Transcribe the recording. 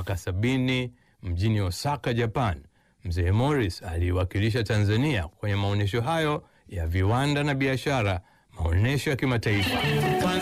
mwaka 70 mjini Osaka, Japan, Mzee Morris aliwakilisha Tanzania kwenye maonyesho hayo ya viwanda na biashara, maonyesho ya kimataifa.